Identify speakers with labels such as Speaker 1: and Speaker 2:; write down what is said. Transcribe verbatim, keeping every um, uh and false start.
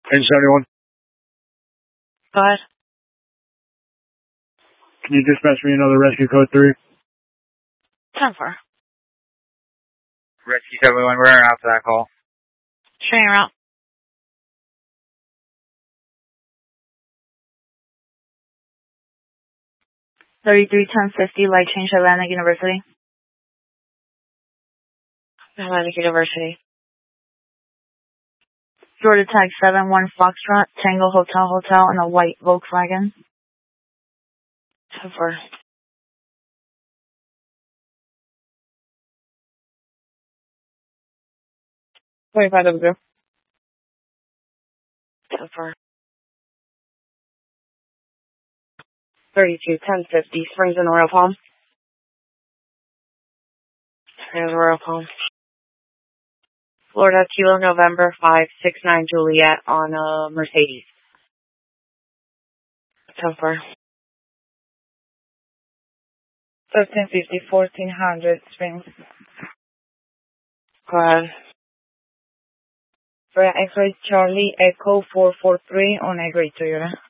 Speaker 1: Engine seventy-one.
Speaker 2: Go ahead.
Speaker 1: Can you dispatch me another rescue code three?
Speaker 2: ten four.
Speaker 3: Rescue seventy-one, we're out for that call.
Speaker 2: Train route. thirty-three ten fifty, light change Atlantic University. Atlantic University. Florida tag seven one Foxtrot, Tango Hotel Hotel, and a white Volkswagen. ten four. twenty-five W. ten four. thirty-two ten fifty, Springs and Royal Palm. Springs and Royal Palm. Florida Kilo November five six nine Juliet on a Mercedes. ten four. thirteen fifty, fourteen hundred Springs. Go ahead. For X-ray Charlie Echo four four three on a gray Toyota.